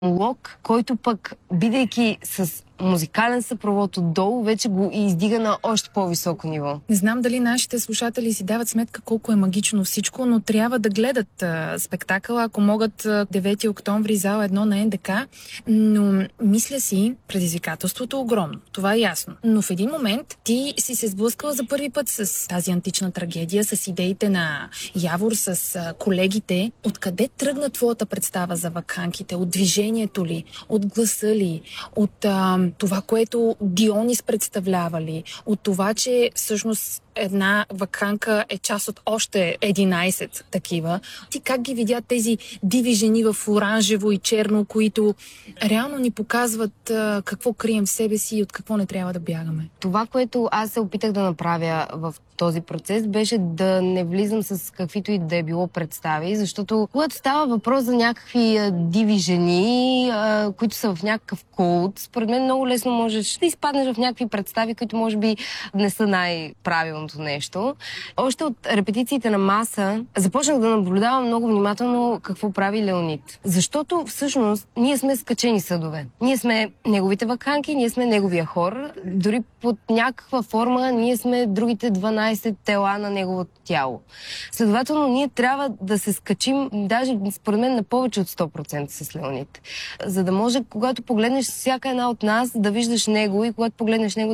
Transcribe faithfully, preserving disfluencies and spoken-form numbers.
лог, който пък, бидейки с музикален съпровод отдолу, вече го издига на още по-високо ниво. Не знам дали нашите слушатели си дават сметка колко е магично всичко, но трябва да гледат а, спектакъла, ако могат девети октомври зала едно на Ен Де Ка. Но мисля си, предизвикателството е огромно. Това е ясно. Но в един момент ти си се сблъскала за първи път с тази антична трагедия, с идеите на Явор, с а, колегите. Откъде тръгна твоята представа за вакханките? От движението ли? От гласа ли? От а, това, което Дионис представлява ли? От това, че всъщност една вакханка е част от още единайсет такива. Ти как ги видя тези диви жени в оранжево и черно, които реално ни показват а, какво крием в себе си и от какво не трябва да бягаме? Това, което аз се опитах да направя в този процес, беше да не влизам с каквито и да е било представи, защото когато става въпрос за някакви а, диви жени, а, които са в някакъв култ, според мен много лесно можеш да изпаднеш в някакви представи, които може би не са най-правилното нещо. Още от репетициите на Маса започнах да наблюдавам много внимателно какво прави Леонид. Защото всъщност ние сме скачени съдове. Ние сме неговите вакханки, ние сме неговия хор. Дори под някаква форма ние сме другите дванайсет тела на неговото тяло. Следователно, ние трябва да се скачим, даже според мен, на повече от сто процента с Леонид. За да може, когато погледнеш всяка една от нас, да виждаш него и когато погледнеш него,